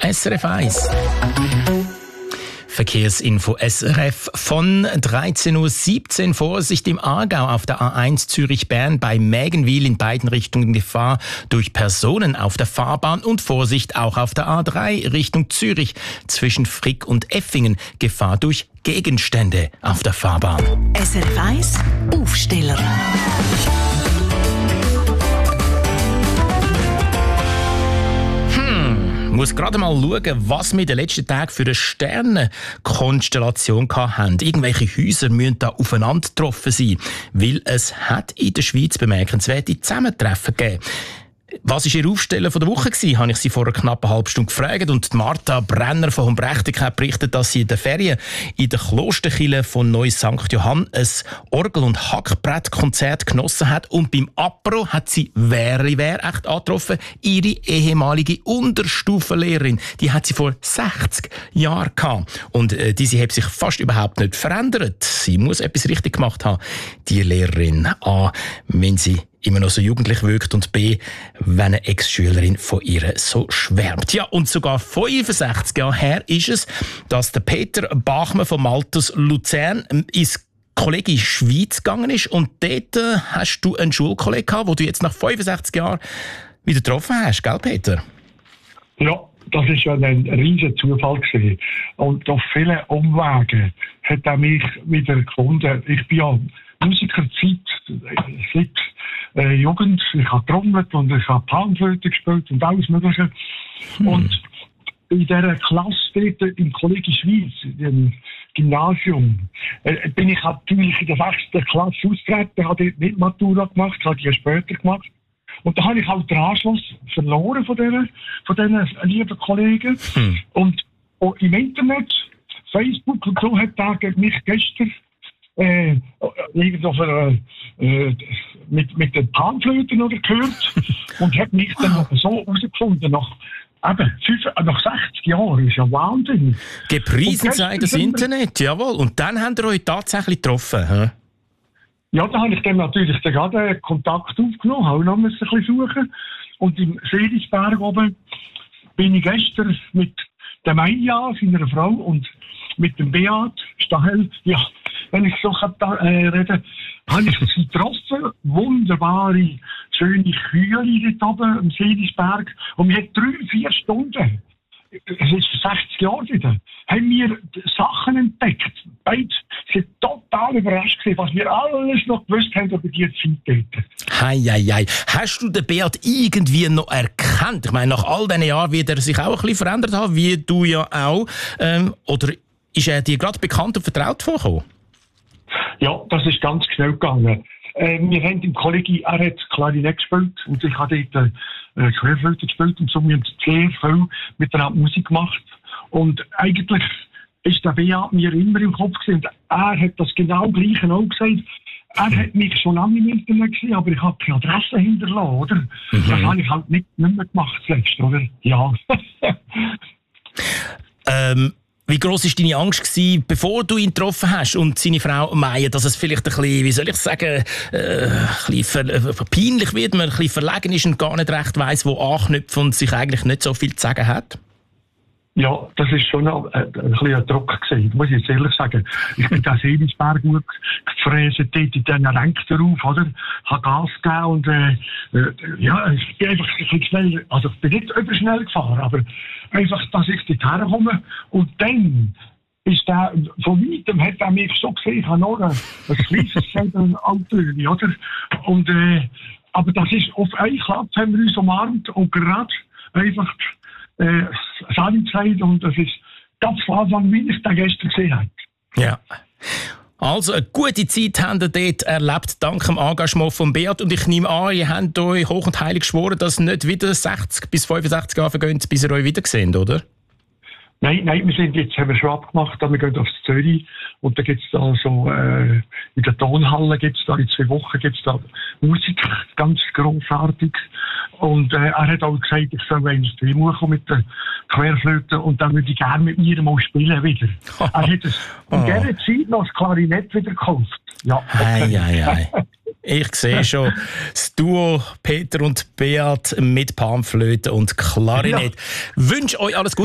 SRF 1. Verkehrsinfo SRF von 13.17 Uhr. Vorsicht im Aargau auf der A1 Zürich-Bern bei Mägenwil in beiden Richtungen Gefahr durch Personen auf der Fahrbahn und Vorsicht auch auf der A3 Richtung Zürich zwischen Frick und Effingen Gefahr durch Gegenstände auf der Fahrbahn. SRF 1 Aufsteller. Ich muss gerade mal schauen, was wir in den letzten Tagen für eine Sternenkonstellation hatten. Irgendwelche Häuser müssen da aufeinander getroffen sein, weil es hat in der Schweiz bemerkenswerte Zusammentreffen gegeben. Was war Ihr Aufsteller von der Woche gewesen? Habe ich Sie vor einer knappen halben Stunde gefragt. Und Martha Brenner von Humbrechtig hat berichtet, dass sie in den Ferien in der Klosterkirche von Neuss St. Johann ein Orgel- und Hackbrettkonzert genossen hat. Und beim Apero hat sie wer echt angetroffen, ihre ehemalige Unterstufenlehrerin. Die hat sie vor 60 Jahren gehabt. Und diese hat sich fast überhaupt nicht verändert. Sie muss etwas richtig gemacht haben, die Lehrerin. A, wenn sie immer noch so jugendlich wirkt und B, wenn eine Ex-Schülerin von ihr so schwärmt. Ja, und sogar 65 Jahre her ist es, dass der Peter Bachmann von Malthus Luzern ins Kolleg Schweiz gegangen ist und dort hast du einen Schulkollegen gehabt, den du jetzt nach 65 Jahren wieder getroffen hast, gell Peter? Ja, das war ja ein riesiger Zufall gewesen. Und auf vielen Umwegen hat er mich wieder gefunden. Ich bin ja Musiker seit Jugend. Ich habe trommelt und ich habe Panflöte gespielt und alles Mögliche. Und in dieser Klasse dort im Kolleg Schweiz, im Gymnasium, bin ich natürlich in der 6. Klasse ausgetreten, habe dort nicht Matura gemacht, habe die später gemacht. Und da habe ich halt den Anschluss verloren von diesen lieben Kollegen. Und im Internet, Facebook und so, hat er mich gestern mit den Panflöten oder gehört und hat mich dann so herausgefunden, nach 60 Jahren. Ist ja Wahnsinn. Gepriesen sei das Internet, jawohl. Und dann habt ihr euch tatsächlich getroffen, hä? Ja, da habe ich dann natürlich gerade Kontakt aufgenommen, habe noch ein bisschen suchen. Und im Seelisberg oben bin ich gestern mit der Maja, seiner Frau, und mit dem Beat Stahel, ja, wenn ich so reden, habe ich sie getroffen. Wunderbare, schöne Kühe dort oben am Seelisberg. Und wir haben 3-4 Stunden, es ist 60 Jahre wieder, haben wir Sachen entdeckt. Beide sind total überrascht gewesen, was wir alles noch gewusst haben über die Zeit dort. Hei. Hast du den Beat irgendwie noch erkannt? Ich meine, nach all diesen Jahren wird er sich auch ein bisschen verändert haben, wie du ja auch. Oder ist er dir gerade bekannt und vertraut vorgekommen? Ja, das ist ganz schnell gegangen. Wir haben im Kolleg, er hat Klarinett gespielt und ich habe dort Querflöte gespielt und so, wir haben sehr viel miteinander Musik gemacht. Und eigentlich ist der Beat mir immer im Kopf gewesen. Und er hat das genau Gleiche auch gesagt. Er hat mich schon lange im Internet gesehen, aber ich habe keine Adresse hinterlassen, oder? Das habe ich halt nicht mehr gemacht zuletzt, oder? Ja. Wie gross war deine Angst gewesen, bevor du ihn getroffen hast und seine Frau Maya, dass es vielleicht ein bisschen, wie soll ich sagen, ein bisschen peinlich wird, man ein bisschen verlegen ist und gar nicht recht weiss, wo anknüpfen und sich eigentlich nicht so viel zu sagen hat? Ja, das ist schon ein bisschen ein Druck gewesen, muss ich jetzt ehrlich sagen. Ich bin da Seelisberg gut gefräset, dort in diesen Ränken drauf, oder? Habe Gas gegeben und, ja, ich bin einfach ein bisschen schnell, also ich bin nicht überschnell gefahren, aber einfach, dass ich dort herkomme. Und dann ist der, von weitem hat er mich so gesehen, ich habe noch ein kleines Auto, oder? Und, aber das ist, auf einen Klapp haben wir uns umarmt und gerade einfach, Salim gesagt, und das ist ganz von Anfang, wie ich den gestern gesehen habe. Ja. Also eine gute Zeit habt ihr dort erlebt, dank dem Engagement von Beat. Und ich nehme an, ihr habt euch hoch und heilig geschworen, dass nicht wieder 60 bis 65 Jahre vergehen, bis ihr euch wiederseht, oder? Nein, haben wir schon abgemacht, wir gehen auf Zürich und da gibt es da so, in der Tonhalle gibt es da, in 2 Wochen gibt es da Musik, ganz grossartig. Und er hat auch gesagt, ich soll ins Demo kommen mit der Querflöte und dann würde ich gerne mit mir mal spielen wieder. Er hat es in dieser Zeit noch das Klarinett wieder gekauft. Ja, okay. Hei. Ich sehe schon das Duo Peter und Beat mit Panflöte und Klarinett. Ja. Wünsche euch alles Gute.